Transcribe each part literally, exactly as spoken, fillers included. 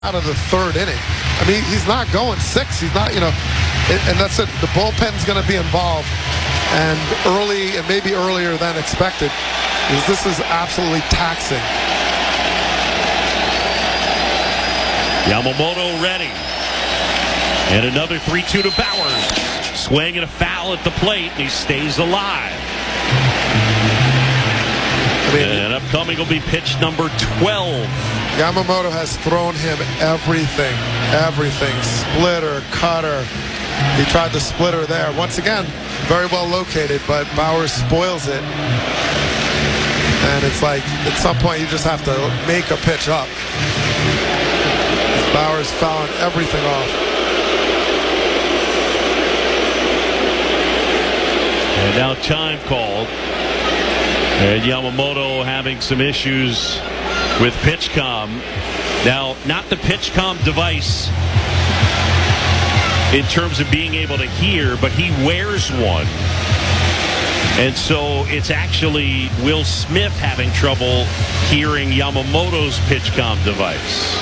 out of the third inning. I mean, he's not going six. He's not, you know, it, and that's it. The bullpen's going to be involved, and early, and maybe earlier than expected, because this is absolutely taxing. Yamamoto ready. And another three two to Bauers. Swing and a foul at the plate, and he stays alive. I mean, and upcoming will be pitch number twelve. Yamamoto has thrown him everything, everything. Splitter, cutter. He tried the splitter there. Once again, very well located, but Bauers spoils it. And it's like, at some point, you just have to make a pitch up. Bauers fouling everything off. And now time called. And Yamamoto having some issues with PitchCom. Now, not the PitchCom device in terms of being able to hear, but he wears one. And so it's actually Will Smith having trouble hearing Yamamoto's PitchCom device.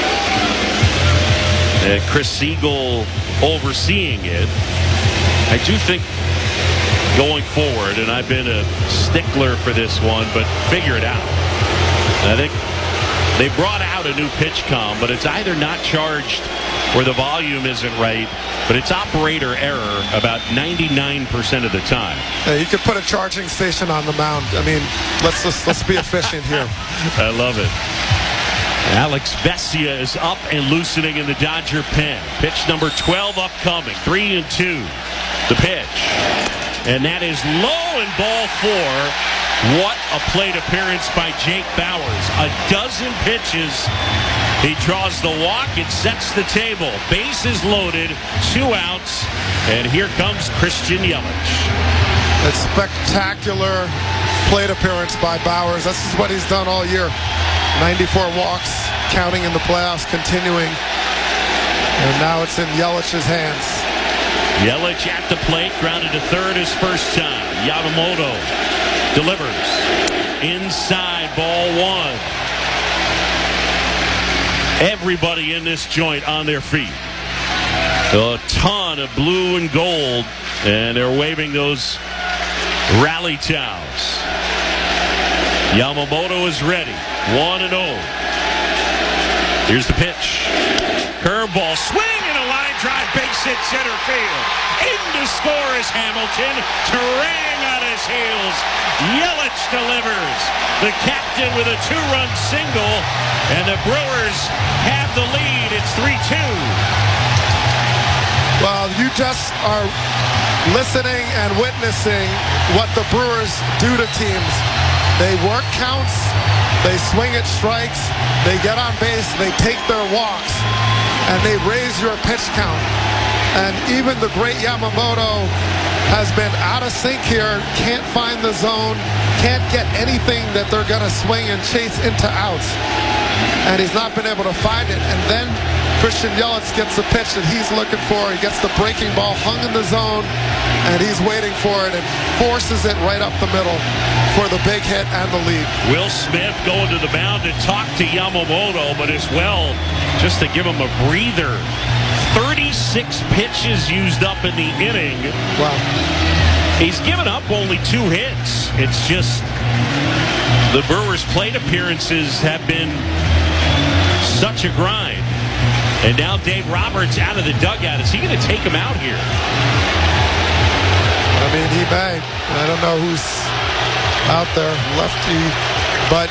And Chris Siegel overseeing it. I do think going forward, and I've been a stickler for this one, but figure it out. I think they brought out a new PitchCom, but it's either not charged or the volume isn't right, but it's operator error about ninety-nine percent of the time. Yeah, you could put a charging station on the mound. I mean, let's just, let's be efficient here. I love it. Alex Vesia is up and loosening in the Dodger pen. Pitch number twelve upcoming. Three and two. The pitch. And that is low and ball four. What a plate appearance by Jake Bauers. A dozen pitches. He draws the walk. It sets the table. Bases loaded. Two outs. And here comes Christian Yelich. A spectacular plate appearance by Bauers. This is what he's done all year. ninety-four walks, counting in the playoffs, continuing. And now it's in Yelich's hands. Yelich at the plate, grounded to third his first time. Yamamoto delivers. Inside, ball one. Everybody in this joint on their feet. A ton of blue and gold, and they're waving those rally towels. Yamamoto is ready. one and oh. Here's the pitch. Curveball, swing and a line drive, base hit center field. In to score is Hamilton, terraining on his heels. Yelich delivers. The captain with a two-run single, and the Brewers have the lead. It's three two. Well, you just are listening and witnessing what the Brewers do to teams. They work counts, they swing at strikes, they get on base, they take their walks, and they raise your pitch count. And even the great Yamamoto has been out of sync here, can't find the zone, can't get anything that they're going to swing and chase into outs. And he's not been able to find it. And then Christian Yelich gets the pitch that he's looking for. He gets the breaking ball hung in the zone, and he's waiting for it and forces it right up the middle for the big hit and the lead. Will Smith going to the mound to talk to Yamamoto, but as well, just to give him a breather. thirty-six pitches used up in the inning. Wow. He's given up only two hits. It's just the Brewers' plate appearances have been such a grind. And now Dave Roberts out of the dugout. Is he going to take him out here? I mean, he may. I don't know who's out there, lefty, but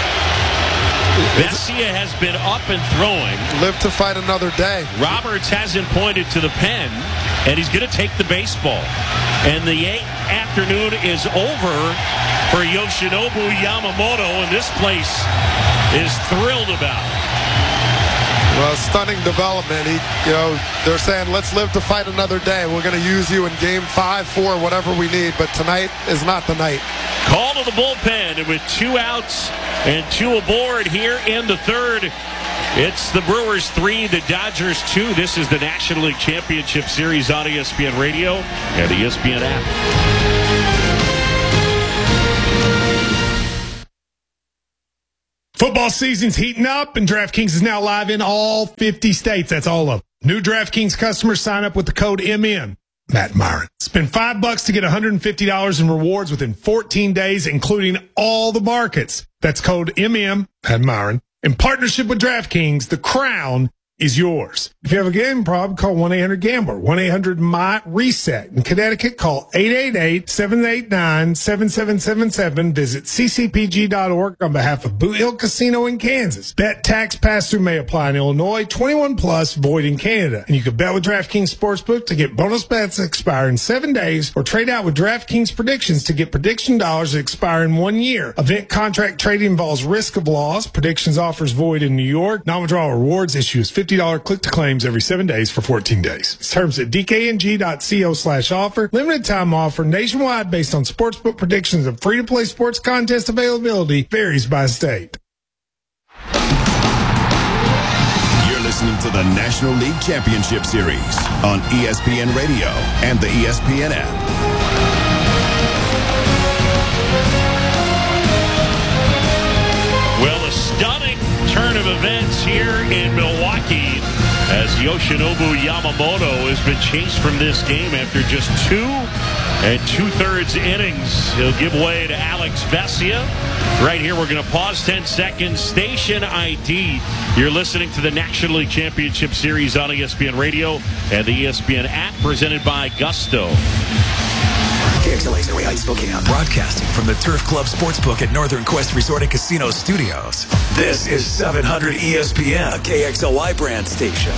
Vesia has been up and throwing. Live to fight another day. Roberts hasn't pointed to the pen, and he's going to take the baseball. And the eighth afternoon is over for Yoshinobu Yamamoto, and this place is thrilled about it. Well, stunning development. He, you know, they're saying, let's live to fight another day. We're going to use you in game five, four, whatever we need, but tonight is not the night. Call to the bullpen, and with two outs and two aboard here in the third, it's the Brewers three, the Dodgers two. This is the National League Championship Series on E S P N Radio and the E S P N app. Football season's heating up, and DraftKings is now live in all fifty states. That's all of them. New DraftKings customers sign up with the code M M. Matt Myron. Spend five bucks to get one hundred fifty dollars in rewards within fourteen days, including all the markets. That's code M M, Matt Myron. In partnership with DraftKings, the crown is yours. If you have a gambling problem, call one eight hundred gambler, one eight hundred M Y reset. In Connecticut, call eight eight eight, seven eight nine, seven seven seven seven. Visit c c p g dot org on behalf of Boot Hill Casino in Kansas. Bet tax pass-through may apply in Illinois, twenty-one plus, void in Canada. And you can bet with DraftKings Sportsbook to get bonus bets that expire in seven days, or trade out with DraftKings Predictions to get prediction dollars that expire in one year. Event contract trading involves risk of loss. Predictions offers void in New York. Non-withdrawal rewards issues fifty dollars click-to-claims every seven days for fourteen days. Terms at d k n g dot co slash offer. Limited time offer nationwide based on sportsbook predictions and free-to-play sports contest availability varies by state. You're listening to the National League Championship Series on E S P N Radio and the E S P N app. Well, a stunning turn of events here in Milwaukee as Yoshinobu Yamamoto has been chased from this game after just two and two-thirds innings. He'll give way to Alex Vesia. Right here, we're going to pause ten seconds. Station I D. You're listening to the National League Championship Series on E S P N Radio and the E S P N app, presented by Gusto. K X L A's Area Heights, Spokane, broadcasting from the Turf Club Sportsbook at Northern Quest Resort and Casino Studios. This is seven hundred E S P N, a K X L Y brand station.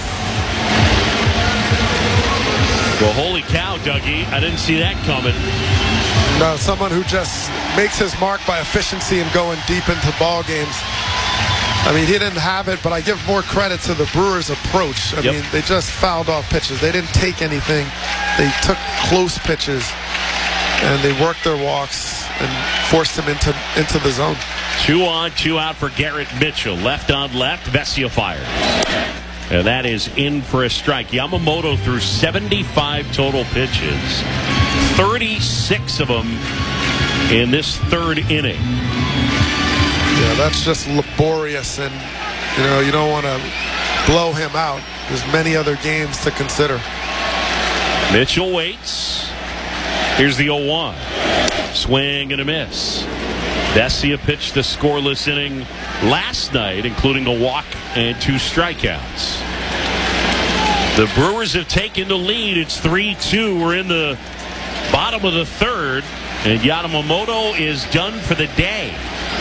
Well, holy cow, Dougie. I didn't see that coming. No, someone who just makes his mark by efficiency and going deep into ball games. I mean, he didn't have it, but I give more credit to the Brewers' approach. I yep. mean, they just fouled off pitches. They didn't take anything. They took close pitches, and they worked their walks and forced him into, into the zone. Two on, two out for Garrett Mitchell. Left on left, Vesia fires. And that is in for a strike. Yamamoto threw seventy-five total pitches, thirty-six of them in this third inning. Yeah, that's just laborious, and you know you don't want to blow him out. There's many other games to consider. Mitchell waits. Here's the oh one. Swing and a miss. Vesia pitched the scoreless inning last night, including a walk and two strikeouts. The Brewers have taken the lead. It's three two. We're in the bottom of the third, and Yamamoto is done for the day.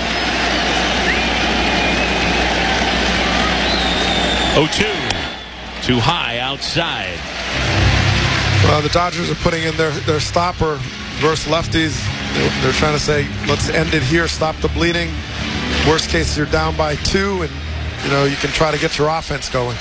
oh two. Too high outside. Well, the Dodgers are putting in their, their stopper versus lefties. They're trying to say, let's end it here, stop the bleeding. Worst case, you're down by two, and you know you can try to get your offense going.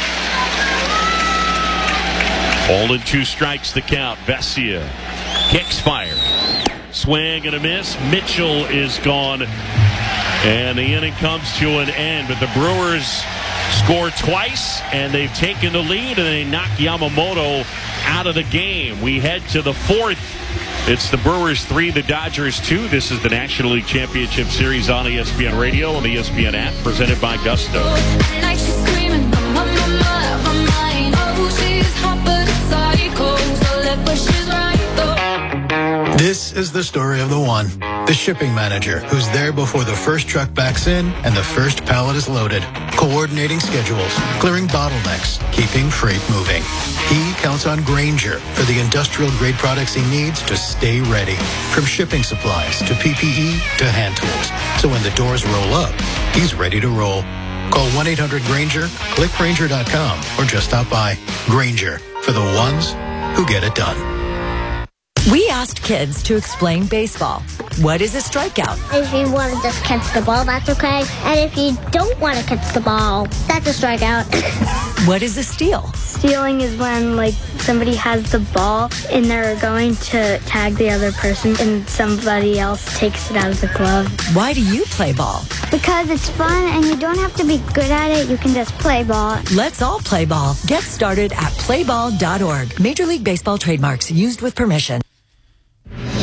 Holding two strikes to count. Vesia kicks fire. Swing and a miss. Mitchell is gone, and the inning comes to an end. But the Brewers score twice, and they've taken the lead, and they knock Yamamoto out of the game. We head to the fourth. It's the Brewers three, the Dodgers two. This is the National League Championship Series on E S P N Radio and the E S P N app, presented by Gusto. This is the story of the one, the shipping manager, who's there before the first truck backs in and the first pallet is loaded, coordinating schedules, clearing bottlenecks, keeping freight moving. He counts on Grainger for the industrial-grade products he needs to stay ready, from shipping supplies to P P E to hand tools. So when the doors roll up, he's ready to roll. Call one eight hundred Grainger, click Grainger dot com, or just stop by. Grainger, for the ones who get it done. We asked kids to explain baseball. What is a strikeout? If you want to just catch the ball, that's okay. And if you don't want to catch the ball, that's a strikeout. What is a steal? Stealing is when, like, somebody has the ball and they're going to tag the other person and somebody else takes it out of the glove. Why do you play ball? Because it's fun and you don't have to be good at it. You can just play ball. Let's all play ball. Get started at play ball dot org. Major League Baseball trademarks used with permission. Nick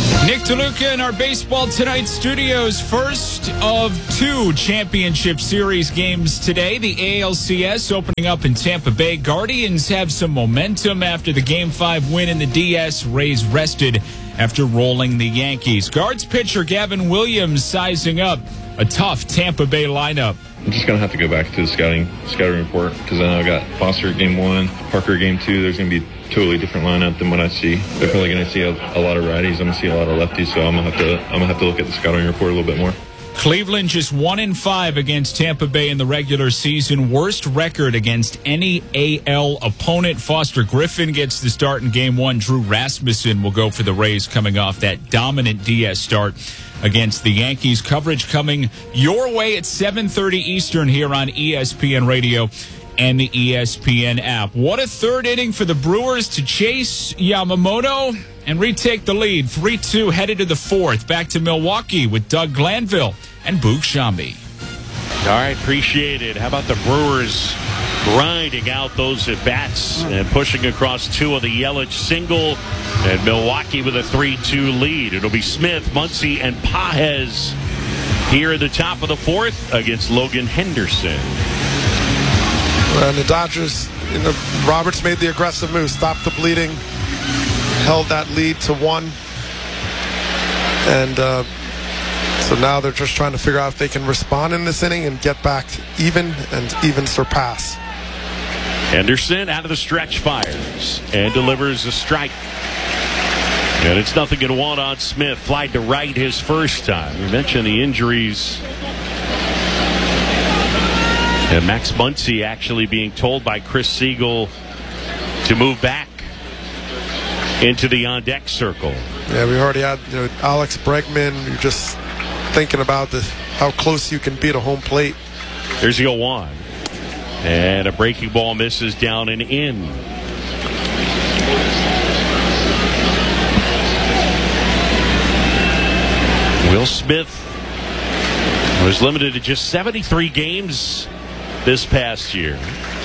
DeLuca in our Baseball Tonight studios. First of two championship series games today. The A L C S opening up in Tampa Bay. Guardians have some momentum after the Game five win in the D S. Rays rested after rolling the Yankees. Guards pitcher Gavin Williams sizing up a tough Tampa Bay lineup. I'm just going to have to go back to the scouting scouting report because I know I got Foster at game one, Parker at game two. There's going to be a totally different lineup than what I see. Definitely going to see a, a lot of righties. I'm going to see a lot of lefties, so I'm going to have to I'm going to have to look at the scouting report a little bit more. Cleveland just one in five against Tampa Bay in the regular season. Worst record against any A L opponent. Foster Griffin gets the start in game one. Drew Rasmussen will go for the Rays coming off that dominant D S start against the Yankees. Coverage coming your way at seven thirty Eastern here on E S P N Radio and the E S P N app. What a third inning for the Brewers to chase Yamamoto and retake the lead. three two headed to the fourth. Back to Milwaukee with Doug Glanville and Boog Shambi. All right, appreciate it. How about the Brewers grinding out those at-bats and pushing across two of the Yelich single, and Milwaukee with a three two lead. It'll be Smith, Muncy, and Pages here at the top of the fourth against Logan Henderson. And the Dodgers, you know, Roberts made the aggressive move, stopped the bleeding, held that lead to one, and uh, so now they're just trying to figure out if they can respond in this inning and get back to even and even surpass. Henderson out of the stretch fires and delivers a strike. And it's nothing in one on Smith. Flied to right his first time. We mentioned the injuries. And Max Muncy actually being told by Chris Siegel to move back into the on-deck circle. Yeah, we already had, you know, Alex Bregman. You're just thinking about the, how close you can be to home plate. There's the oh one. And a breaking ball misses down and in. Will Smith was limited to just seventy-three games this past year.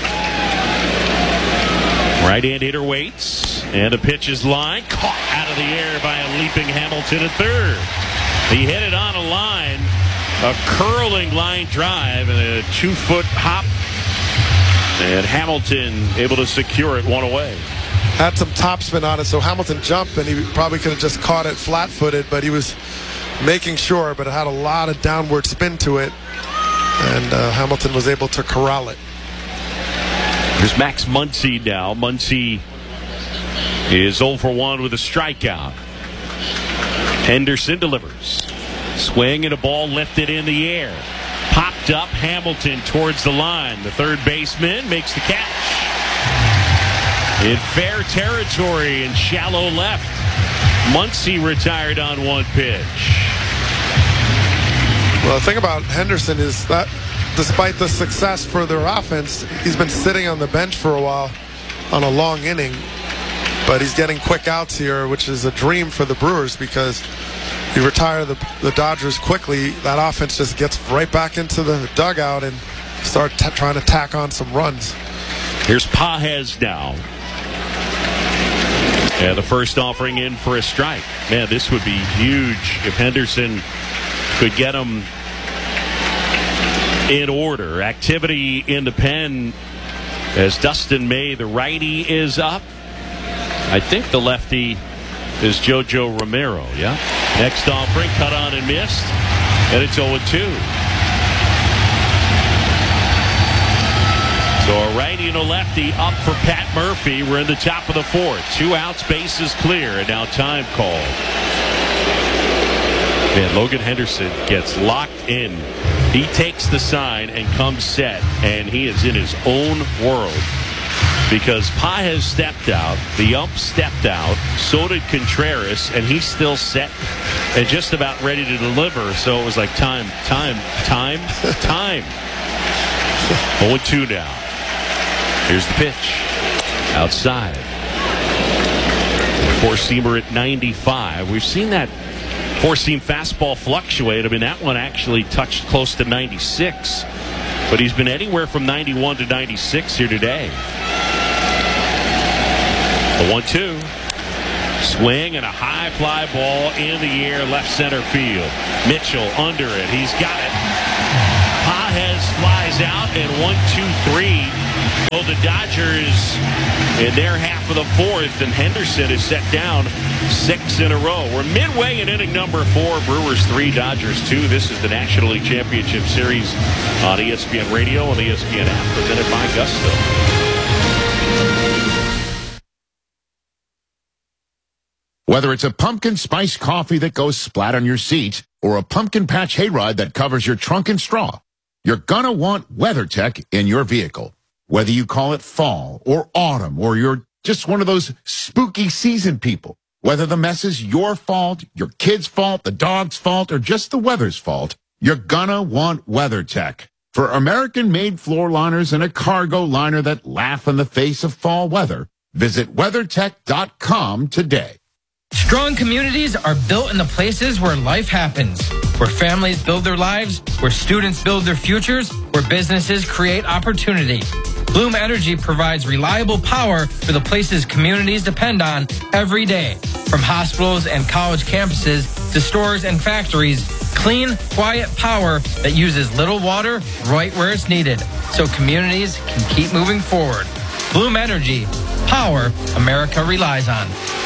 Right-hand hitter waits, and a pitch is line. Caught out of the air by a leaping Hamilton at third. He hit it on a line, a curling line drive, and a two-foot hop. And Hamilton able to secure it one away. Had some topspin on it, so Hamilton jumped, and he probably could have just caught it flat-footed, but he was making sure, but it had a lot of downward spin to it, and uh, Hamilton was able to corral it. There's Max Muncy now. Muncy is oh for one with a strikeout. Henderson delivers. Swing and a ball lifted in the air. Popped up, Hamilton towards the line. The third baseman makes the catch. In fair territory and shallow left. Muncy retired on one pitch. Well, the thing about Henderson is that despite the success for their offense, he's been sitting on the bench for a while on a long inning. But he's getting quick outs here, which is a dream for the Brewers because you retire the, the Dodgers quickly, that offense just gets right back into the dugout and start t- trying to tack on some runs. Here's Pages now. And the first offering in for a strike. Man, this would be huge if Henderson could get him in order. Activity in the pen as Dustin May, the righty, is up. I think the lefty is Jojo Romero, yeah? Next offering, cut on and missed. And it's oh two. So a righty and a lefty up for Pat Murphy. We're in the top of the fourth. Two outs, bases clear, and now time called. Man, Logan Henderson gets locked in. He takes the sign and comes set, and he is in his own world. Because Pages stepped out, the ump stepped out, so did Contreras, and he's still set and just about ready to deliver. So it was like time, time, time, time. oh two now. Here's the pitch. Outside. Four-seamer at ninety-five. We've seen that four-seam fastball fluctuate. I mean, that one actually touched close to ninety-six. But he's been anywhere from ninety-one to ninety-six here today. The one two. Swing and a high fly ball in the air, left center field. Mitchell under it. He's got it. Pages flies out, and one, two, three. Well, the Dodgers in their half of the fourth, and Henderson is set down six in a row. We're midway in inning number four. Brewers three, Dodgers two. This is the National League Championship Series on E S P N Radio and the E S P N app, presented by Gusto. Whether it's a pumpkin spice coffee that goes splat on your seat or a pumpkin patch hayride that covers your trunk and straw, you're gonna want WeatherTech in your vehicle. Whether you call it fall or autumn, or you're just one of those spooky season people, whether the mess is your fault, your kid's fault, the dog's fault, or just the weather's fault, you're gonna want WeatherTech. For American-made floor liners and a cargo liner that laugh in the face of fall weather, visit WeatherTech dot com today. Strong communities are built in the places where life happens, where families build their lives, where students build their futures, where businesses create opportunity. Bloom Energy provides reliable power for the places communities depend on every day. From hospitals and college campuses to stores and factories, clean, quiet power that uses little water right where it's needed, so communities can keep moving forward. Bloom Energy, power America relies on.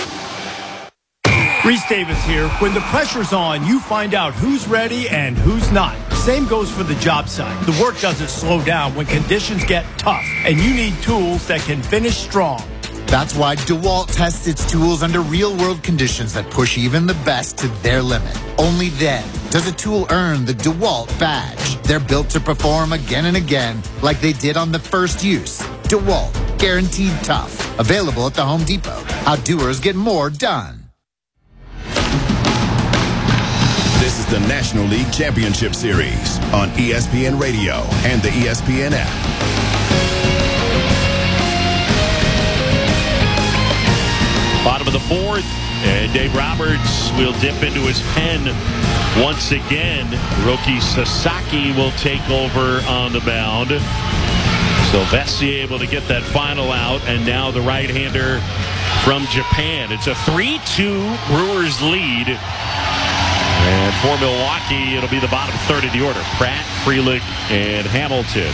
Reese Davis here. When the pressure's on, you find out who's ready and who's not. Same goes for the job site. The work doesn't slow down when conditions get tough, and you need tools that can finish strong. That's why DeWalt tests its tools under real-world conditions that push even the best to their limit. Only then does a tool earn the DeWalt badge. They're built to perform again and again like they did on the first use. DeWalt, guaranteed tough. Available at the Home Depot. How doers get more done. This is the National League Championship Series on E S P N Radio and the E S P N app. Bottom of the fourth, and Dave Roberts will dip into his pen once again. Rookie Sasaki will take over on the mound. So Vesey able to get that final out, and now the right-hander from Japan. It's a three two Brewers lead. And for Milwaukee, it'll be the bottom third of the order. Pratt, Frelick, and Hamilton.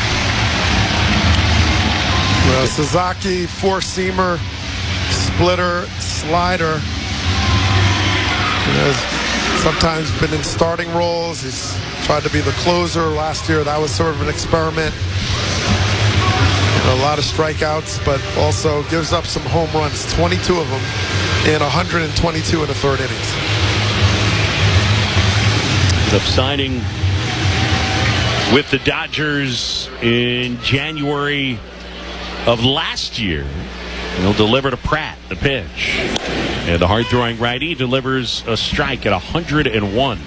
Well, Sasaki, four-seamer, splitter, slider. He has sometimes been in starting roles. He's tried to be the closer. Last year, that was sort of an experiment. A lot of strikeouts, but also gives up some home runs, twenty-two of them in one hundred twenty-two in the third innings. Up signing with the Dodgers in January of last year. He'll deliver to Pratt, the pitch. And the hard-throwing righty delivers a strike at one hundred one.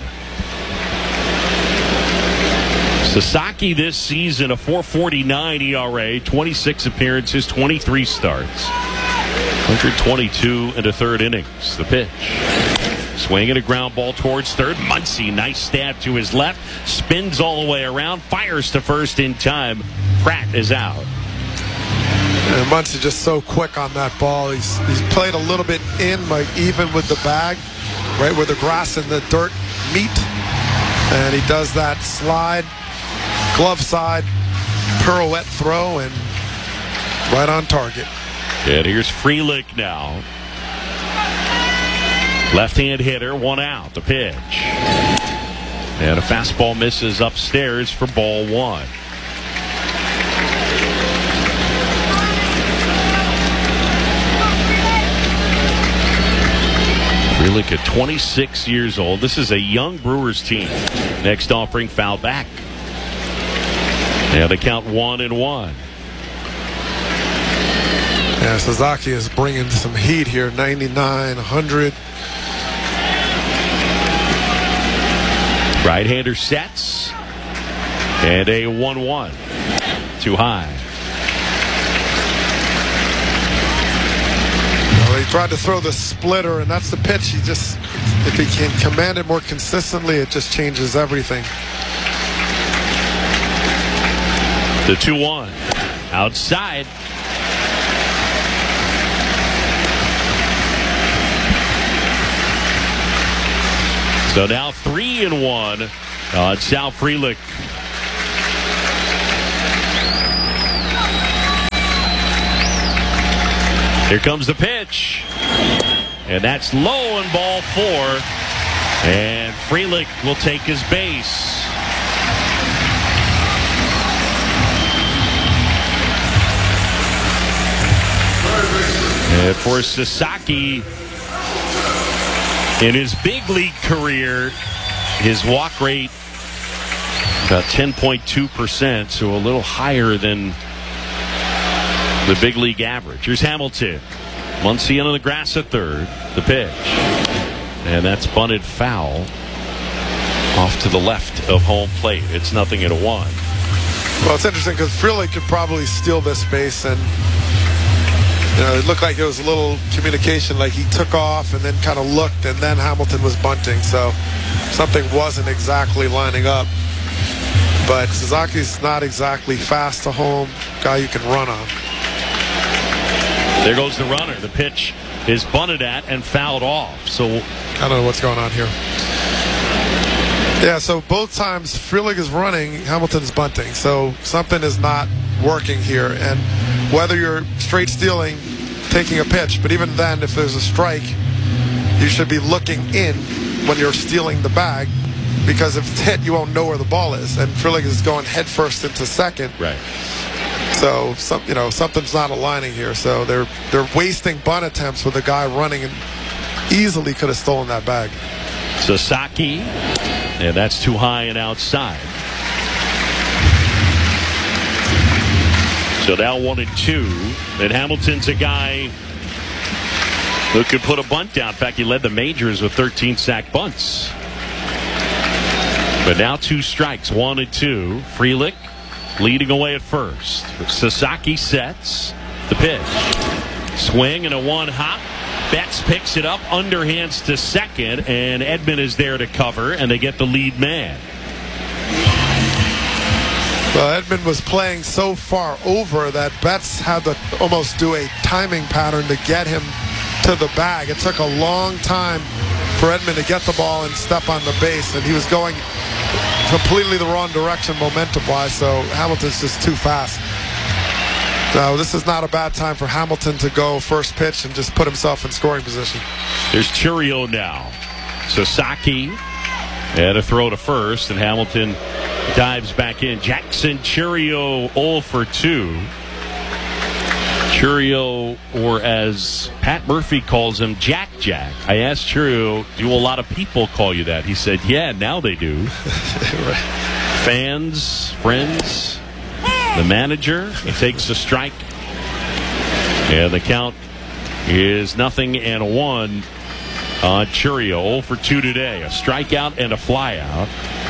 Sasaki this season, a four forty-nine E R A, twenty-six appearances, twenty-three starts. one hundred twenty-two in the third innings. The pitch. Swinging a ground ball towards third. Muncy, nice stab to his left. Spins all the way around. Fires to first in time. Pratt is out. And Muncy just so quick on that ball. He's he's played a little bit in, like even with the bag, right where the grass and the dirt meet. And he does that slide, glove side, pirouette throw, and right on target. And here's Frelick now. Left-hand hitter, one out, the pitch. And a fastball misses upstairs for ball one. Frelick at twenty-six years old. This is a young Brewers team. Next offering foul back. And they count one and one. Yeah, Sasaki is bringing some heat here. ninety-nine, one hundred. Right-hander sets. And a one one. Too high. Well, he tried to throw the splitter, and that's the pitch. He just, if he can command it more consistently, it just changes everything. The two one. Outside. So now three and one on Sal Frelick. Here comes the pitch. And that's low and ball four. And Frelick will take his base. And for Sasaki, in his big league career, his walk rate about ten point two percent, so a little higher than the big league average. Here's Hamilton. Muncy on the grass at third. The pitch. And that's bunted foul off to the left of home plate. It's nothing at a one. Well, it's interesting because Frelick could probably steal this base, and you know, it looked like there was a little communication, like he took off and then kind of looked, and then Hamilton was bunting, so something wasn't exactly lining up. But Suzuki's not exactly fast to home, guy you can run on. There goes the runner. The pitch is bunted at and fouled off. So I don't know what's going on here. Yeah, so both times Frelick is running, Hamilton's bunting. So something is not working here. And whether you're straight stealing, taking a pitch, but even then, if there's a strike, you should be looking in when you're stealing the bag, because if it's hit, you won't know where the ball is. And Frelick is going headfirst into second. Right. So some, you know, something's not aligning here. So they're they're wasting bunt attempts with a guy running and easily could have stolen that bag. Sasaki, and that's too high and outside. So now one and two, and Hamilton's a guy who could put a bunt down. In fact, he led the majors with thirteen sack bunts. But now two strikes, one and two. Frelick leading away at first. Sasaki sets the pitch. Swing and a one hop. Betts picks it up, underhands to second, and Edman is there to cover, and they get the lead man. Well, Edman was playing so far over that Betts had to almost do a timing pattern to get him to the bag. It took a long time for Edman to get the ball and step on the base, and he was going completely the wrong direction momentum-wise, so Hamilton's just too fast. Now, this is not a bad time for Hamilton to go first pitch and just put himself in scoring position. There's Churio now. Sasaki and a throw to first, and Hamilton dives back in. Jackson Churio oh for two. Churio, or as Pat Murphy calls him, Jack Jack. I asked Churio, do a lot of people call you that? He said, yeah, now they do. Right. Fans, friends, the manager. He takes a strike. And the count is nothing and a one on Churio. oh for two today. A strikeout and a flyout.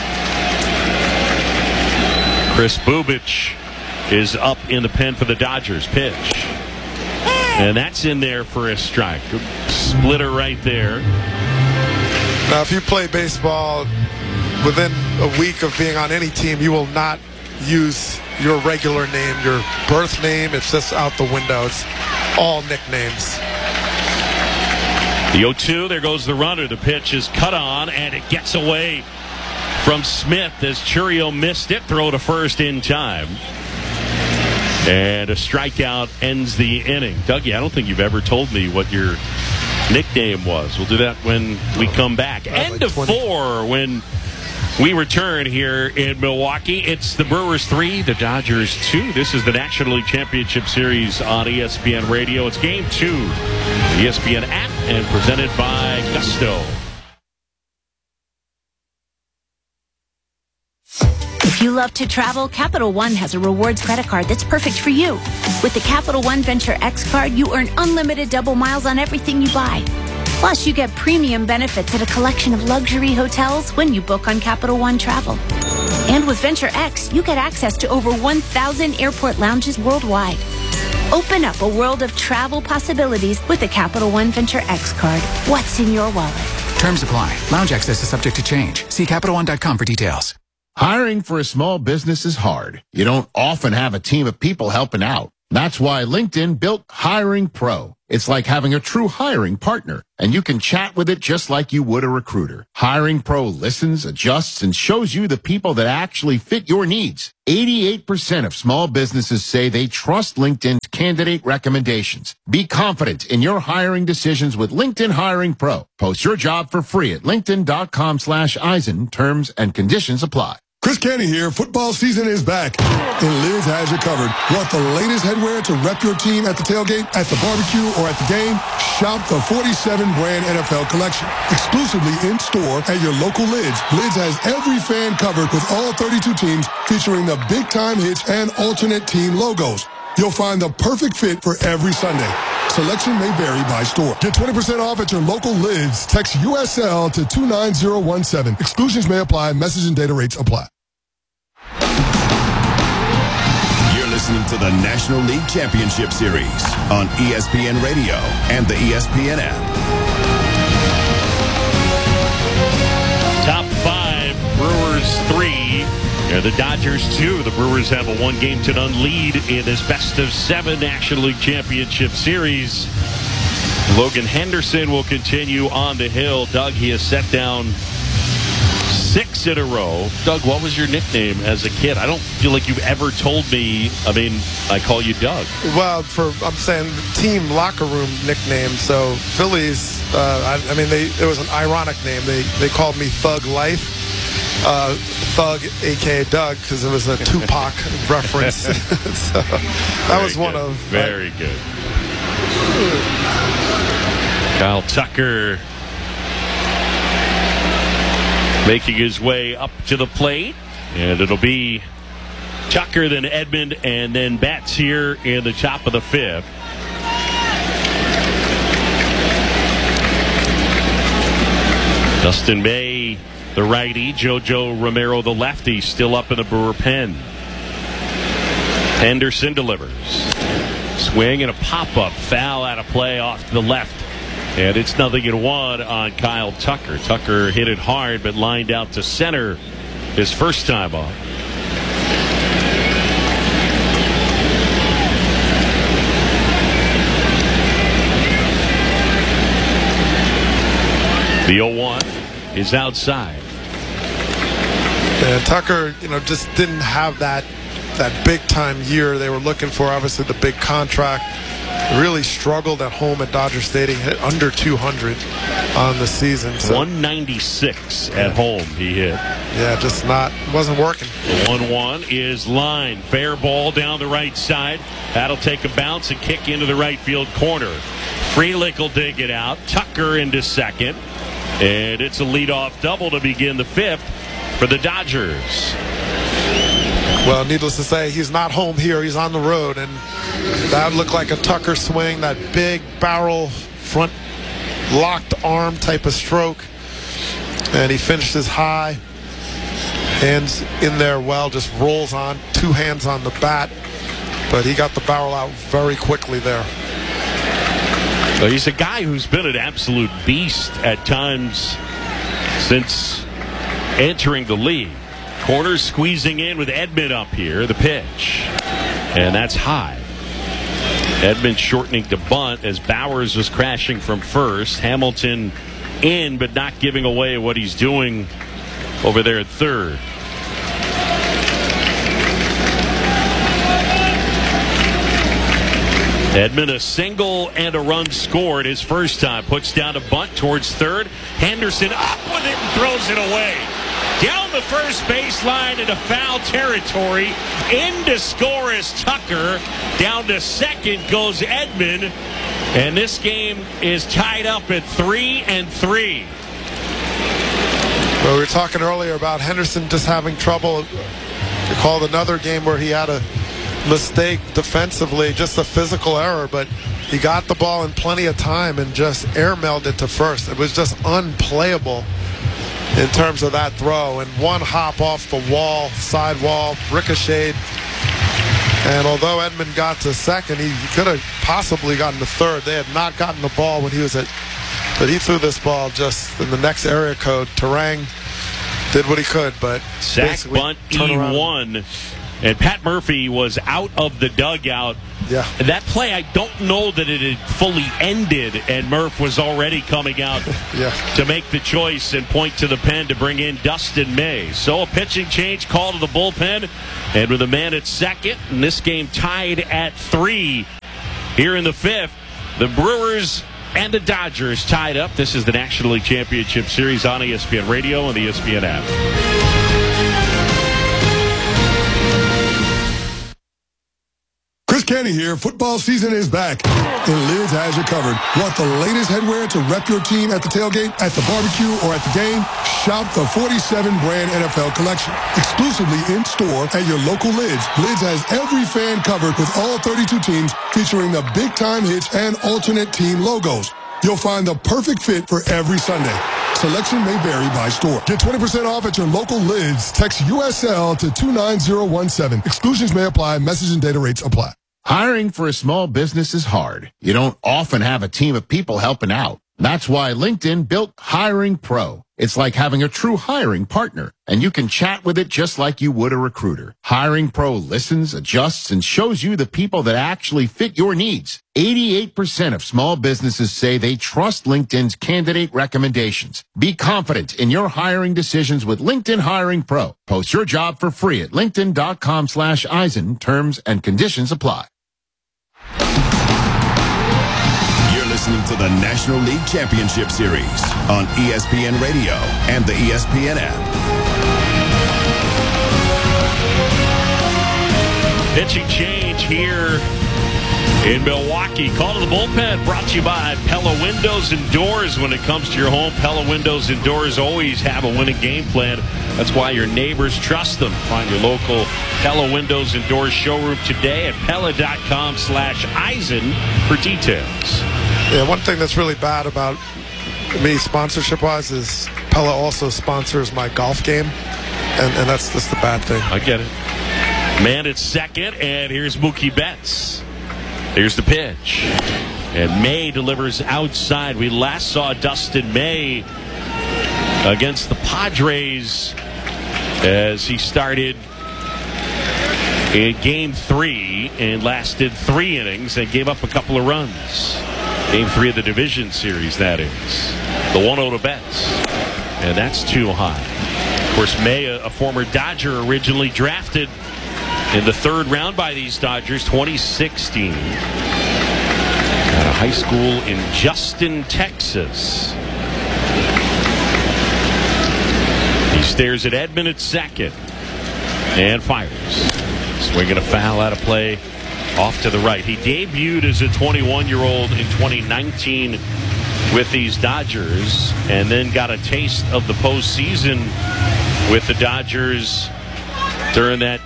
Chris Bubich is up in the pen for the Dodgers. Pitch. And that's in there for a strike. Splitter right there. Now, if you play baseball within a week of being on any team, you will not use your regular name, your birth name. It's just out the window. It's all nicknames. The oh two, there goes the runner. The pitch is cut on, and it gets away from Smith as Churio missed it. Throw to first in time. And a strikeout ends the inning. Dougie, I don't think you've ever told me what your nickname was. We'll do that when we come back. End of four when we return here in Milwaukee. It's the Brewers three, the Dodgers two. This is the National League Championship Series on E S P N Radio. It's game two, the E S P N app, and presented by Gusto. If you love to travel, Capital One has a rewards credit card that's perfect for you. With the Capital One Venture X card, you earn unlimited double miles on everything you buy. Plus, you get premium benefits at a collection of luxury hotels when you book on Capital One Travel. And with Venture X, you get access to over one thousand airport lounges worldwide. Open up a world of travel possibilities with the Capital One Venture X card. What's in your wallet? Terms apply. Lounge access is subject to change. See Capital One dot com for details. Hiring for a small business is hard. You don't often have a team of people helping out. That's why LinkedIn built Hiring Pro. It's like having a true hiring partner, and you can chat with it just like you would a recruiter. Hiring Pro listens, adjusts, and shows you the people that actually fit your needs. eighty-eight percent of small businesses say they trust LinkedIn's candidate recommendations. Be confident in your hiring decisions with LinkedIn Hiring Pro. Post your job for free at linkedin.com slash Eisen. Terms and conditions apply. Chris Canty here. Football season is back, and Liz has you covered. Want the latest headwear to rep your team at the tailgate, at the barbecue, or at the game? Shop the forty-seven brand N F L collection. Exclusively in-store at your local Lids. Lids has every fan covered with all thirty-two teams, featuring the big-time hits and alternate team logos. You'll find the perfect fit for every Sunday. Selection may vary by store. Get twenty percent off at your local Lids. Text U S L to two nine zero one seven. Exclusions may apply. Message and data rates apply. You're listening to the National League Championship Series on E S P N Radio and the E S P N app. Top five, Brewers three. Yeah, the Dodgers two. The Brewers have a one-game to none lead in this best of seven National League Championship Series. Logan Henderson will continue on the hill. Doug, he has set down six in a row. Doug, what was your nickname as a kid? I don't feel like you've ever told me. I mean, I call you Doug. Well, for I'm saying team locker room nickname. So Phillies, uh, I, I mean, they it was an ironic name. They they called me Thug Life. Uh, Thug, a k a. Doug, because it was a Tupac reference. So that Very was one good. of... Very good. Kyle Tucker making his way up to the plate. And it'll be Tucker, then Edmund, and then Betts here in the top of the fifth. Dustin May, the righty. Jojo Romero, the lefty, still up in the Brewer pen. Henderson delivers. Swing and a pop-up. Foul out of play off to the left. And it's nothing in one on Kyle Tucker. Tucker hit it hard, but lined out to center his first time off. The oh one is outside. And Tucker, you know, just didn't have that that big time year they were looking for. Obviously, the big contract. Really struggled at home at Dodger Stadium. Hit under two hundred on the season. So. one ninety-six at home he hit. Yeah, just not wasn't working. The one one is line. Fair ball down the right side. That'll take a bounce and kick into the right field corner. Frelick will dig it out. Tucker into second. And it's a leadoff double to begin the fifth for the Dodgers. Well, needless to say, he's not home here. He's on the road, and that looked like a Tucker swing, that big barrel front locked arm type of stroke. And he finished his high. Hands in there well, just rolls on, two hands on the bat. But he got the barrel out very quickly there. Well, he's a guy who's been an absolute beast at times since entering the league. Corners squeezing in with Edmund up here. The pitch. And that's high. Edmund shortening to bunt as Bowers was crashing from first. Hamilton in, but not giving away what he's doing over there at third. Edmund a single and a run scored his first time. Puts down a bunt towards third. Henderson up with it and throws it away. Down the first baseline into foul territory. In to score is Tucker. Down to second goes Edmund. And this game is tied up at three and three. Well, we were talking earlier about Henderson just having trouble. Recalled another game where he had a mistake defensively, just a physical error, but he got the ball in plenty of time and just airmailed it to first. It was just unplayable in terms of that throw, and one hop off the wall, side wall, ricocheted. And although Edmund got to second, he, he could have possibly gotten to third. They had not gotten the ball when he was at, but he threw this ball just in the next area code. Terang did what he could, but sack bunt E one. And Pat Murphy was out of the dugout Yeah. That play, I don't know that it had fully ended, and Murph was already coming out yeah. to make the choice and point to the pen to bring in Dustin May. So a pitching change call to the bullpen, and with a man at second, and this game tied at three here in the fifth, the Brewers and the Dodgers tied up. This is the National League Championship Series on E S P N Radio and the E S P N app. Chris Canty here. Football season is back, and Lids has you covered. Want the latest headwear to rep your team at the tailgate, at the barbecue, or at the game? Shop the forty-seven brand N F L collection. Exclusively in store at your local Lids. Lids has every fan covered with all thirty-two teams, featuring the big time hits and alternate team logos. You'll find the perfect fit for every Sunday. Selection may vary by store. Get twenty percent off at your local Lids. Text U S L to two nine zero one seven. Exclusions may apply. Message and data rates apply. Hiring for a small business is hard. You don't often have a team of people helping out. That's why LinkedIn built Hiring Pro. It's like having a true hiring partner, and you can chat with it just like you would a recruiter. Hiring Pro listens, adjusts, and shows you the people that actually fit your needs. eighty-eight percent of small businesses say they trust LinkedIn's candidate recommendations. Be confident in your hiring decisions with LinkedIn Hiring Pro. Post your job for free at linkedin.com slash Eisen. Terms and conditions apply. Listening to the National League Championship Series on E S P N Radio and the E S P N app. Pitching change here in Milwaukee. Call to the bullpen brought to you by Pella Windows and Doors. When it comes to your home, Pella Windows and Doors always have a winning game plan. That's why your neighbors trust them. Find your local Pella Windows and Doors showroom today at Pella.com slash Eisen for details. Yeah, one thing that's really bad about me sponsorship-wise is Pella also sponsors my golf game, and, and that's just the bad thing. I get it. Man at second, and here's Mookie Betts. Here's the pitch. And May delivers outside. We last saw Dustin May against the Padres as he started in game three and lasted three innings and gave up a couple of runs. Game three of the division series, that is. The one oh to Betts. And that's too high. Of course, May, a, a former Dodger, originally drafted in the third round by these Dodgers, twenty sixteen. At a high school in Justin, Texas. He stares at Edman at second. And fires. Swinging a foul out of play. Off to the right. He debuted as a twenty-one-year-old in twenty nineteen with these Dodgers and then got a taste of the postseason with the Dodgers during that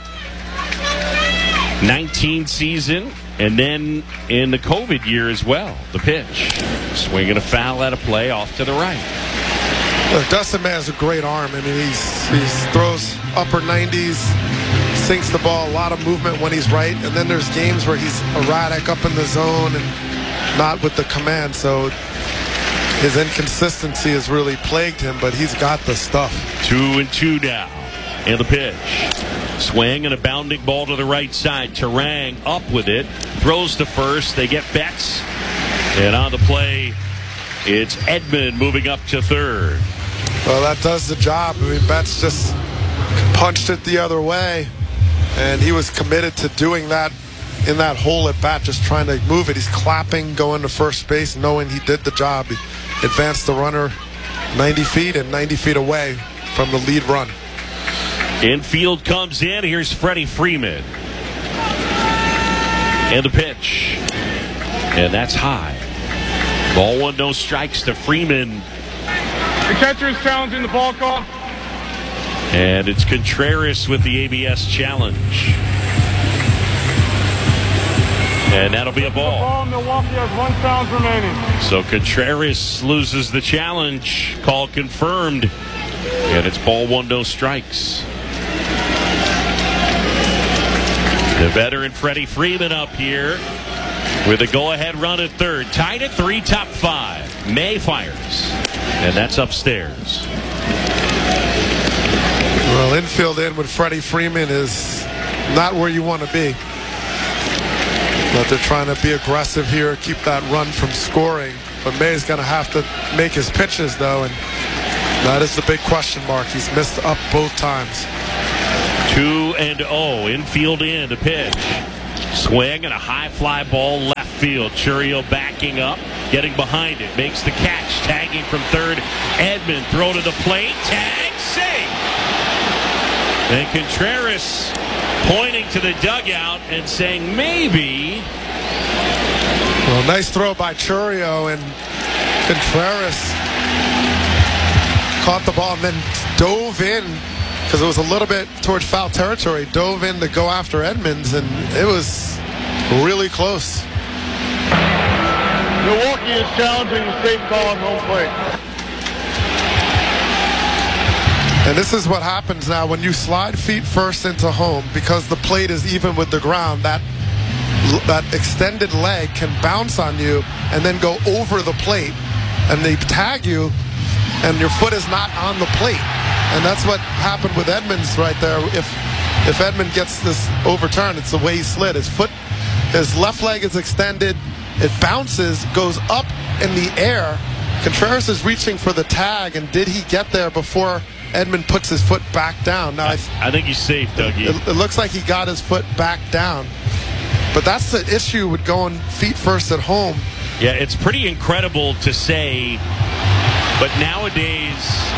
nineteen season and then in the COVID year as well. The pitch. Swinging a foul out of play off to the right. Look, Dustin May has a great arm. I mean, he's he throws upper nineties. Sinks the ball, a lot of movement when he's right, and then there's games where he's erratic up in the zone and not with the command, so his inconsistency has really plagued him, but he's got the stuff. Two and two now. And the pitch. Swing and a bounding ball to the right side. Terang up with it. Throws to first. They get Betts. And on the play, it's Edman moving up to third. Well, that does the job. I mean, Betts just punched it the other way. And he was committed to doing that in that hole at bat, just trying to move it. He's clapping, going to first base, knowing he did the job. He advanced the runner ninety feet and ninety feet away from the lead run. Infield comes in. Here's Freddie Freeman. And the pitch. And that's high. Ball one, no strikes to Freeman. The catcher is challenging the ball call. And it's Contreras with the A B S challenge. And that'll be a ball. ball. Milwaukee has one challenge remaining. So Contreras loses the challenge. Call confirmed. And it's ball one, no strikes. The veteran Freddie Freeman up here with a go-ahead run at third. Tied at three, top five. May fires. And that's upstairs. Well, infield in with Freddie Freeman is not where you want to be. But they're trying to be aggressive here, keep that run from scoring. But May's going to have to make his pitches, though, and that is the big question mark. He's missed up both times. two and oh, infield in to pitch. Swing and a high fly ball left field. Chourio backing up, getting behind it, makes the catch, tagging from third. Edman throw to the plate, tag, safe. And Contreras pointing to the dugout and saying maybe. Well, nice throw by Chourio, and Contreras caught the ball and then dove in because it was a little bit towards foul territory. Dove in to go after Edmonds, and it was really close. Milwaukee is challenging the safe call on home plate. And this is what happens now when you slide feet first into home, because the plate is even with the ground. That that extended leg can bounce on you and then go over the plate, and they tag you, and your foot is not on the plate. And that's what happened with Edmonds right there. If if Edmond gets this overturned, it's the way he slid. His foot, his left leg is extended. It bounces, goes up in the air. Contreras is reaching for the tag, and did he get there before Edmond puts his foot back down? Now, I, I think he's safe, Dougie. It, it looks like he got his foot back down. But that's the issue with going feet first at home. Yeah, it's pretty incredible to say, but nowadays,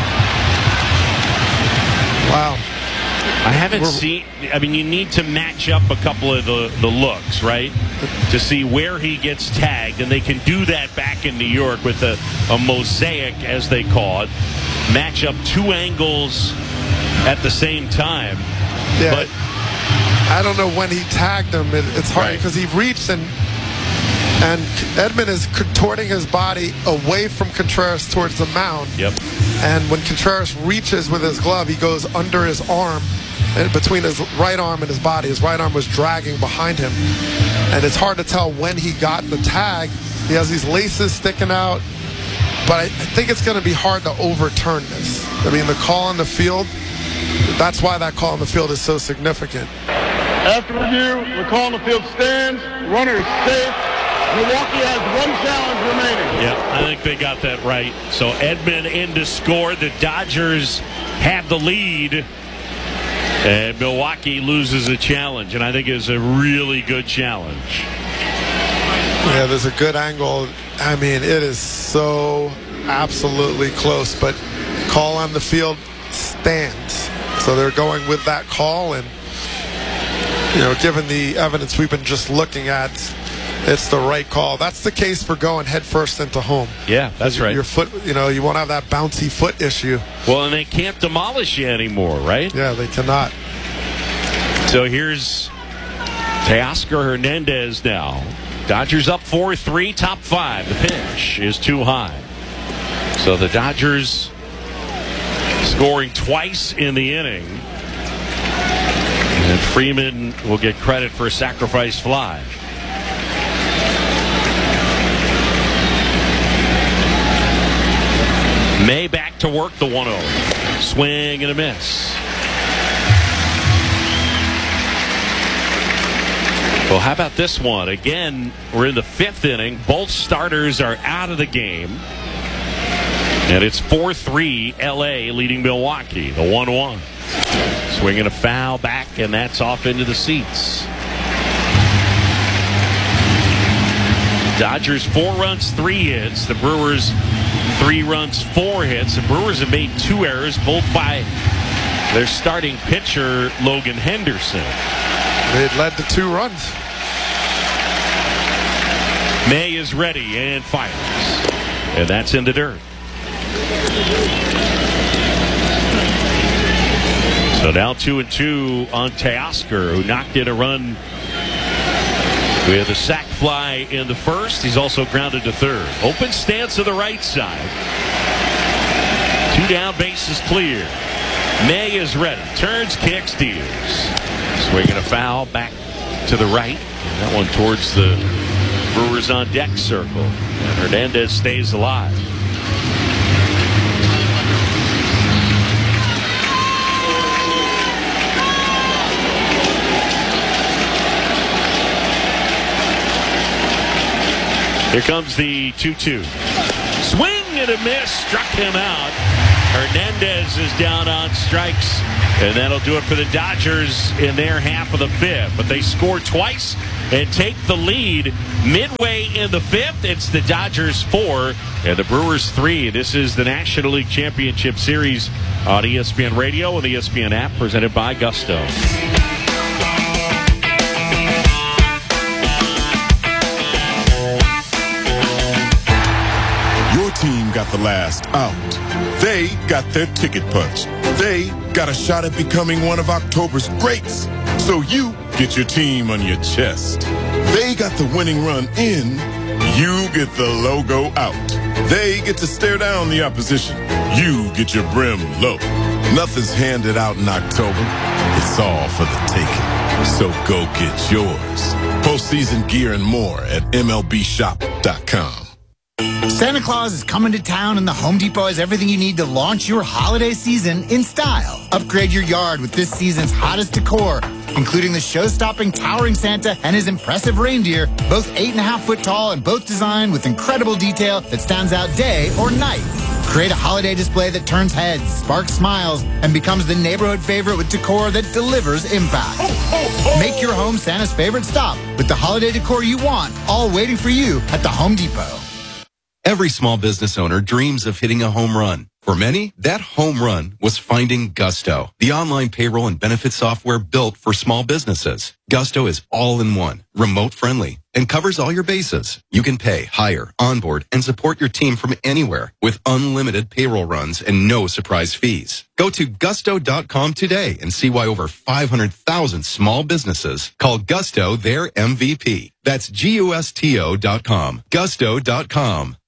wow. I haven't We're, seen, I mean, you need to match up a couple of the, the looks, right? To see where he gets tagged, and they can do that back in New York with a, a mosaic, as they call it. Match up two angles at the same time. Yeah, but I don't know when he tagged him. It, it's hard because right. he reached, and and Edmond is contorting his body away from Contreras towards the mound. Yep. And when Contreras reaches with his glove, he goes under his arm, and between his right arm and his body. His right arm was dragging behind him, and it's hard to tell when he got the tag. He has these laces sticking out. But I, I think it's going to be hard to overturn this. I mean, the call on the field, that's why that call on the field is so significant. After review, the call on the field stands. Runner is safe. Milwaukee has one challenge remaining. Yeah, I think they got that right. So Edman in to score. The Dodgers have the lead. And Milwaukee loses a challenge. And I think it's a really good challenge. Yeah, there's a good angle. I mean, it is so absolutely close, but call on the field stands. So they're going with that call, and, you know, given the evidence we've been just looking at, it's the right call. That's the case for going head first into home. Yeah, that's right. Your foot, you know, you won't have that bouncy foot issue. Well, and they can't demolish you anymore, right? Yeah, they cannot. So here's Teoscar Hernandez now. Dodgers up four three, top five. The pitch is too high. So the Dodgers scoring twice in the inning. And Freeman will get credit for a sacrifice fly. May back to work, the one oh. Swing and a miss. Well, how about this one? Again, we're in the fifth inning. Both starters are out of the game. And it's four three, L A leading Milwaukee, the one one. Swinging a foul back, and that's off into the seats. Dodgers four runs, three hits. The Brewers three runs, four hits. The Brewers have made two errors, both by their starting pitcher, Logan Henderson. It led to two runs. May is ready and fires. And that's in the dirt. So now two and two on Teoscar, who knocked in a run with a sac fly in the first. He's also grounded to third. Open stance to the right side. Two down, bases clear. May is ready. Turns, kicks, deals. Swinging a foul back to the right. And that one towards the Brewers on deck circle. And Hernandez stays alive. Here comes the two two. Swing and a miss. Struck him out. Hernandez is down on strikes. And that'll do it for the Dodgers in their half of the fifth. But they score twice and take the lead midway in the fifth. It's the Dodgers four and the Brewers three. This is the National League Championship Series on E S P N Radio and the E S P N app, presented by Gusto. Your team got the last out. They got their ticket punched. They got a shot at becoming one of October's greats. So you get your team on your chest. They got the winning run in. You get the logo out. They get to stare down the opposition. You get your brim low. Nothing's handed out in October. It's all for the taking. So go get yours. Postseason gear and more at M L B shop dot com. Santa Claus is coming to town, and the Home Depot has everything you need to launch your holiday season in style. Upgrade your yard with this season's hottest decor, including the show-stopping towering Santa and his impressive reindeer, both eight and a half foot tall and both designed with incredible detail that stands out day or night. Create a holiday display that turns heads, sparks smiles, and becomes the neighborhood favorite with decor that delivers impact. Make your home Santa's favorite stop with the holiday decor you want, all waiting for you at the Home Depot. Every small business owner dreams of hitting a home run. For many, that home run was finding Gusto, the online payroll and benefit software built for small businesses. Gusto is all-in-one, remote-friendly, and covers all your bases. You can pay, hire, onboard, and support your team from anywhere with unlimited payroll runs and no surprise fees. Go to gusto dot com today and see why over five hundred thousand small businesses call Gusto their M V P. That's G U S T O dot com. gusto dot com.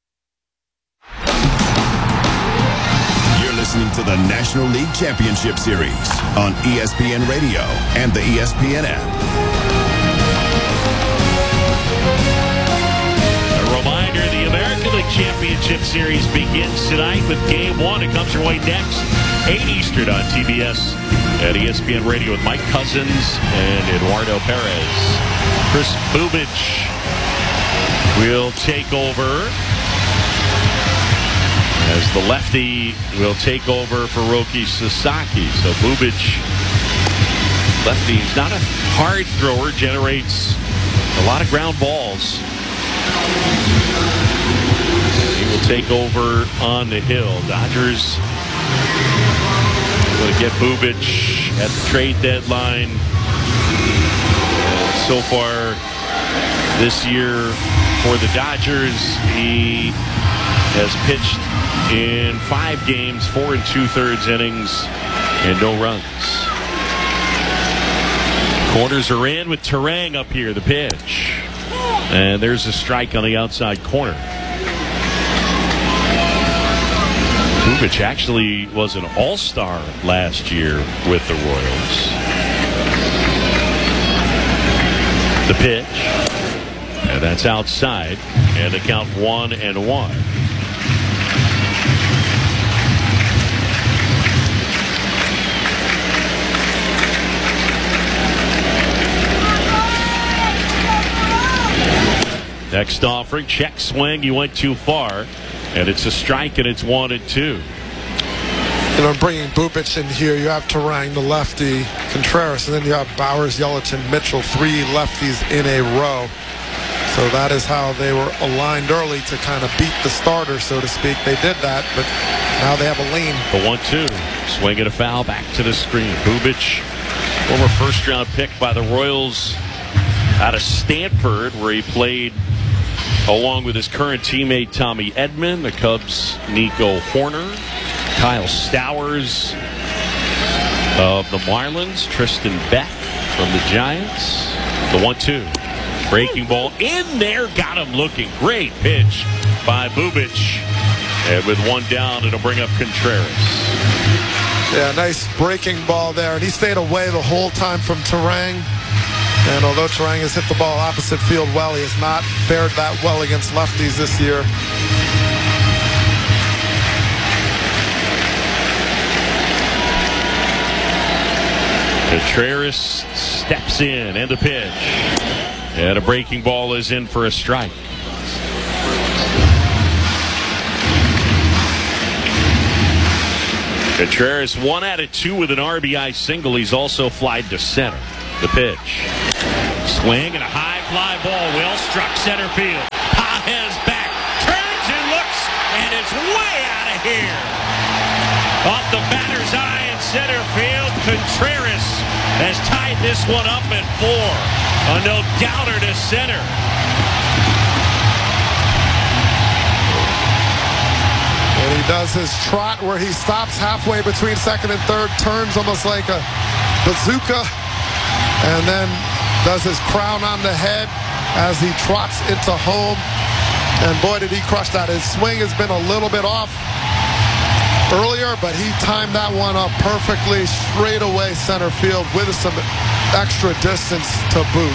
Listening to the National League Championship Series on E S P N Radio and the E S P N app. A reminder, the American League Championship Series begins tonight with Game one. It comes your way next, eight Eastern on T B S at E S P N Radio with Mike Cousins and Eduardo Perez. Chris Bubic will take over as the lefty will take over for Roki Sasaki. So Bubic, lefty, he's not a hard thrower, generates a lot of ground balls. He will take over on the hill. Dodgers going to get Bubic at the trade deadline. And so far this year for the Dodgers, he has pitched in five games, four and two-thirds innings, and no runs. Corners are in with Terang up here, the pitch. And there's a strike on the outside corner. Bubic actually was an all-star last year with the Royals. The pitch. And that's outside. And the count one and one. Next offering, check swing. You went too far, and it's a strike, and it's one and two. You know, bringing Bubic in here, you have Terang, the lefty, Contreras, and then you have Bowers, Yellerton, Mitchell, three lefties in a row. So that is how they were aligned early to kind of beat the starter, so to speak. They did that, but now they have a lean. The one two, swing and a foul, back to the screen. Bubic, former first-round pick by the Royals out of Stanford, where he played along with his current teammate Tommy Edman, the Cubs' Nico Horner, Kyle Stowers of the Marlins, Tristan Beck from the Giants. The one two. Breaking ball in there, got him looking. Great pitch by Bubic. And with one down, it'll bring up Contreras. Yeah, nice breaking ball there. And he stayed away the whole time from Terang. And although Terang has hit the ball opposite field well, he has not fared that well against lefties this year. Contreras steps in, and the pitch. And a breaking ball is in for a strike. Contreras one out of two with an R B I single. He's also flied to center. The pitch. Swing and a high fly ball. Well struck center field. Pages back. Turns and looks, and it's way out of here. Off the batter's eye in center field. Contreras has tied this one up at four. A no-doubter to center. And he does his trot where he stops halfway between second and third, turns almost like a bazooka, and then does his crown on the head as he trots into home. And boy, did he crush that. His swing has been a little bit off earlier, but he timed that one up perfectly, straight away center field with some extra distance to boot.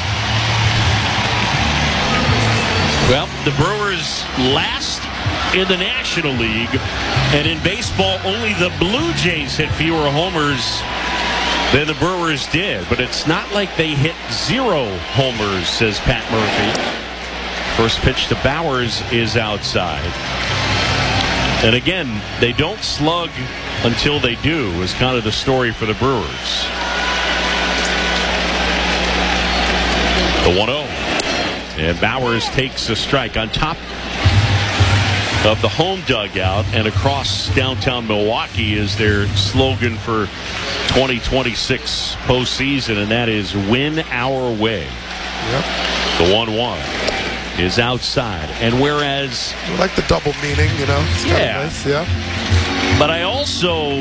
Well, the Brewers last in the National League, and in baseball, only the Blue Jays hit fewer homers than the Brewers did. But it's not like they hit zero homers, says Pat Murphy. First pitch to Bowers is outside. And again, they don't slug until they do, is kind of the story for the Brewers. The one oh. And Bowers takes a strike on top of the home dugout, and across downtown Milwaukee is their slogan for twenty twenty-six postseason, and that is win our way. Yep. The one one is outside. And whereas I like the double meaning, you know. It's kind yeah. of nice, yeah. But I also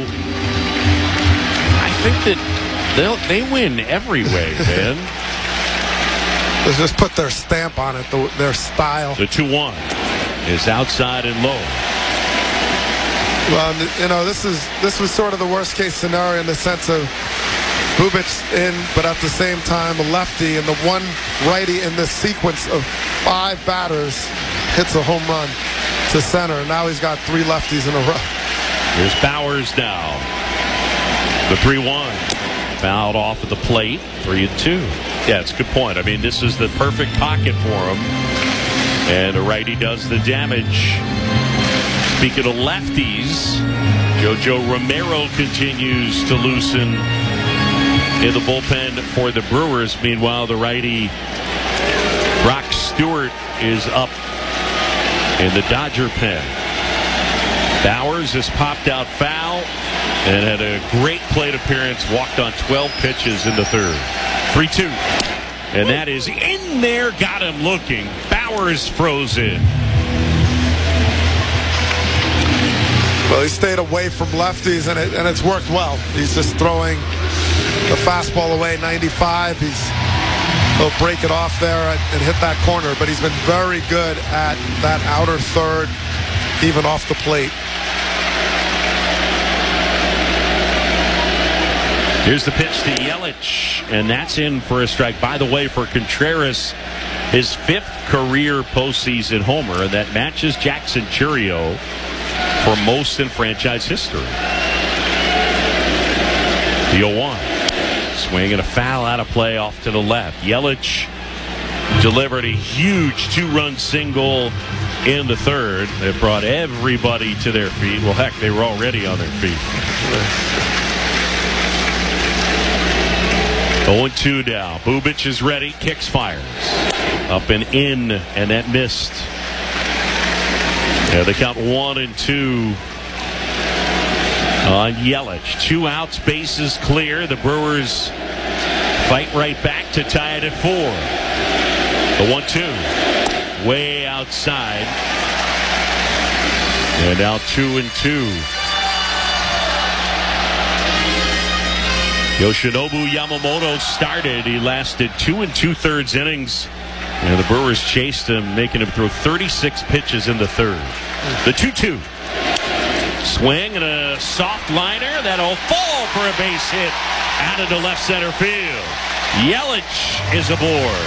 I think that they'll they win every way, man. Let's just put their stamp on it, the, their style. The two one is outside and low. Well, you know, this is this was sort of the worst case scenario in the sense of Bubic in, but at the same time a lefty, and the one righty in this sequence of five batters hits a home run to center, and now he's got three lefties in a row. Here's Bowers now. The three one. Fouled off at the plate. three and two. Yeah, it's a good point. I mean, this is the perfect pocket for him. And the righty does the damage. Speaking of lefties, Jojo Romero continues to loosen in the bullpen for the Brewers. Meanwhile, the righty Brock Stewart is up in the Dodger pen. Bowers has popped out foul and had a great plate appearance, walked on twelve pitches in the third. three two. And that is in there, got him looking. Bowers frozen. Well, he stayed away from lefties, and, it, and it's worked well. He's just throwing the fastball away, ninety-five. He's, he'll break it off there and, and hit that corner, but he's been very good at that outer third, even off the plate. Here's the pitch to Yelich, and that's in for a strike. By the way, for Contreras, his fifth career postseason homer, and that matches Jackson Churio for most in franchise history. The oh one. Swing and a foul out of play off to the left. Yelich delivered a huge two-run single in the third. It brought everybody to their feet. Well, heck, they were already on their feet. oh and two now. Bubic is ready. Kicks, fires. Up and in, and that missed. Yeah, they count one and two on Yelich. Two outs, bases clear. The Brewers fight right back to tie it at four. The one two. Way outside. And now two and two. Yoshinobu Yamamoto started. He lasted two and two-thirds innings. And the Brewers chased him, making him throw thirty-six pitches in the third. The two two. Swing and a soft liner. That'll fall for a base hit out into left center field. Yelich is aboard.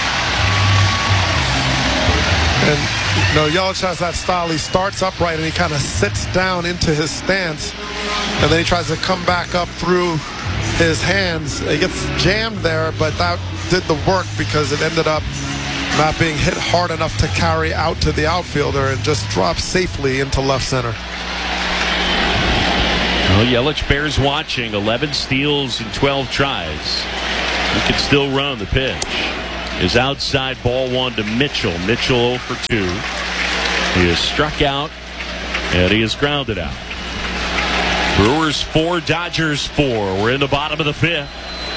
And, you know, Yelich has that style. He starts upright and he kind of sits down into his stance. And then he tries to come back up through his hands. He gets jammed there, but that did the work because it ended up not being hit hard enough to carry out to the outfielder and just drops safely into left center. Well, Yelich bears watching. eleven steals and twelve tries. He can still run. The pitch is outside, ball one to Mitchell. Mitchell oh for two. He is struck out, and he is grounded out. Brewers four, Dodgers four. We're in the bottom of the fifth.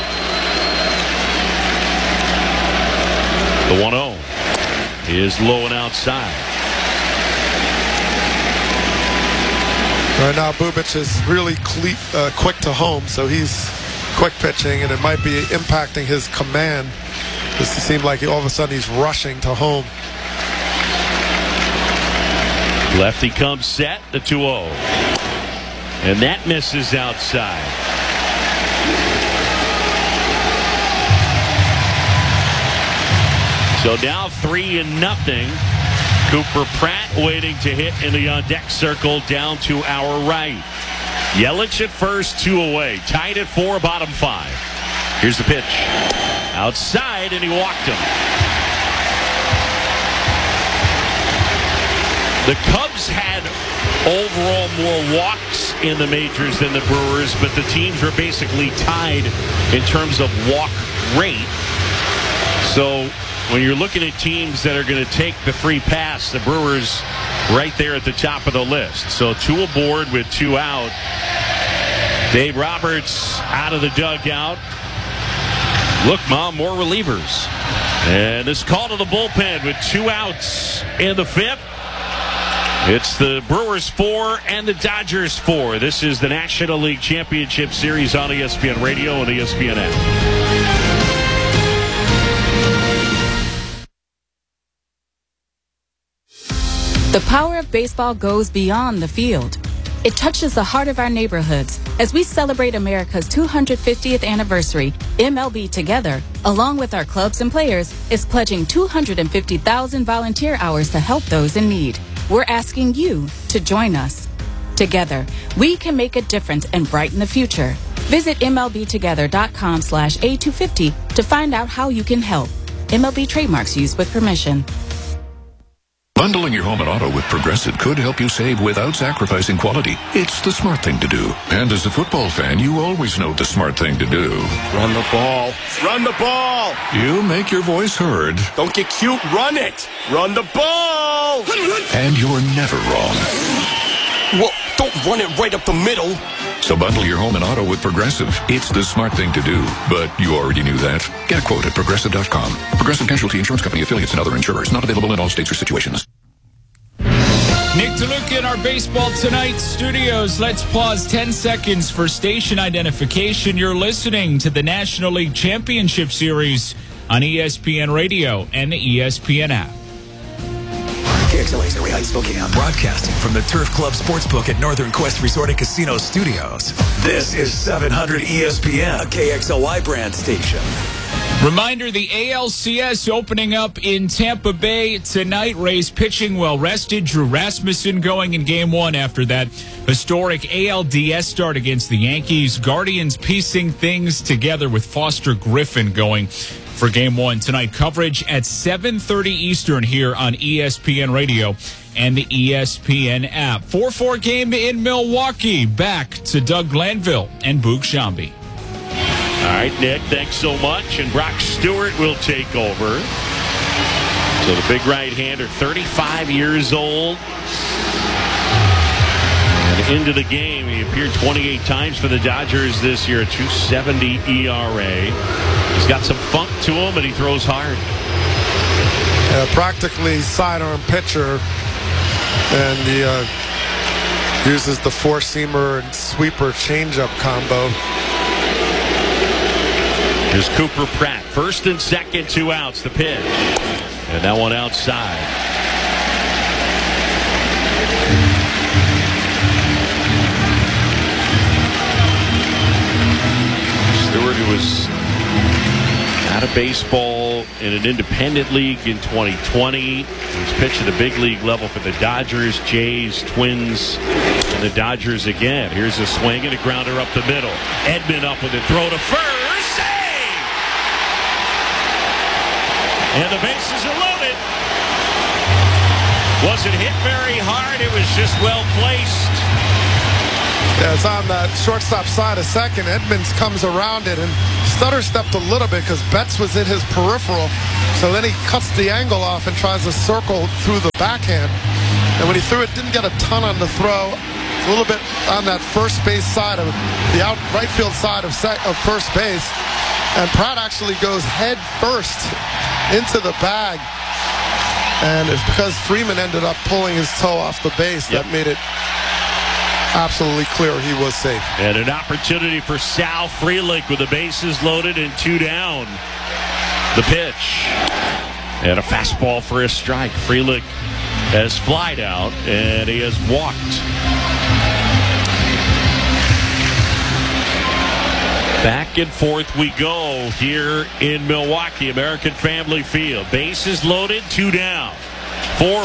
The one oh is low and outside. Right now, Bubic is really cle- uh, quick to home, so he's quick pitching, and it might be impacting his command. It seems like he, all of a sudden he's rushing to home. Lefty comes set, the two oh. And that misses outside. So now three and nothing. Cooper Pratt waiting to hit in the on-deck circle down to our right. Yelich at first, two away. Tied at four, bottom five. Here's the pitch. Outside, and he walked him. The Cubs had overall more walks in the majors than the Brewers, but the teams were basically tied in terms of walk rate. So when you're looking at teams that are going to take the free pass, the Brewers right there at the top of the list. So two aboard with two out. Dave Roberts out of the dugout. Look, Mom, more relievers. And this call to the bullpen with two outs in the fifth. It's the Brewers four and the Dodgers four. This is the National League Championship Series on E S P N Radio and E S P N app. The power of baseball goes beyond the field. It touches the heart of our neighborhoods. As we celebrate America's two hundred fiftieth anniversary, M L B Together, along with our clubs and players, is pledging two hundred fifty thousand volunteer hours to help those in need. We're asking you to join us. Together, we can make a difference and brighten the future. Visit M L B together dot com slash A two fifty to find out how you can help. M L B trademarks used with permission. Bundling your home and auto with Progressive could help you save without sacrificing quality. It's the smart thing to do. And as a football fan, you always know the smart thing to do. Run the ball. Run the ball. You make your voice heard. Don't get cute. Run it. Run the ball. And you're never wrong. Well, don't run it right up the middle. So bundle your home and auto with Progressive. It's the smart thing to do. But you already knew that. Get a quote at Progressive dot com. Progressive Casualty Insurance Company affiliates and other insurers. Not available in all states or situations. Nick DeLuca in our Baseball Tonight studios. Let's pause ten seconds for station identification. You're listening to the National League Championship Series on E S P N Radio and the E S P N app. K X L A's Area Heights, Spokane. Broadcasting from the Turf Club Sportsbook at Northern Quest Resort and Casino Studios. This is seven hundred E S P N, a K X L Y brand station. Reminder, the A L C S opening up in Tampa Bay tonight. Rays pitching well rested. Drew Rasmussen going in game one after that historic A L D S start against the Yankees. Guardians piecing things together with Foster Griffin going for game one tonight. Coverage at seven thirty Eastern here on E S P N Radio and the E S P N app. four four game in Milwaukee. Back to Doug Glanville and Boog Sciambi. All right, Nick, thanks so much. And Brock Stewart will take over. So the big right-hander, thirty-five years old. And into the game, he appeared twenty-eight times for the Dodgers this year, a two seventy E R A. He's got some funk to him, and he throws hard. Uh, practically sidearm pitcher, and he uh, uses the four-seamer and sweeper changeup combo. Here's Cooper Pratt. First and second, two outs. The pitch. And that one outside. Stewart, who was out of baseball in an independent league in twenty twenty. He's pitched at the big league level for the Dodgers, Jays, Twins, and the Dodgers again. Here's a swing and a grounder up the middle. Edman up with a throw to first. And the bases are loaded. Wasn't hit very hard. It was just well placed. Yeah, it's on the shortstop side of second. Edmonds comes around it, and Stutter stepped a little bit because Betts was in his peripheral. So then he cuts the angle off and tries to circle through the backhand. And when he threw it, didn't get a ton on the throw. It's a little bit on that first base side of the out right field side of, sec, of first base. And Pratt actually goes head first into the bag. And it's because Freeman ended up pulling his toe off the base yep. that made it absolutely clear he was safe. And an opportunity for Sal Frelick with the bases loaded and two down. The pitch. And a fastball for a strike. Frelick has flied out and he has walked. Back and forth we go here in Milwaukee, American Family Field. Bases loaded, two down. Four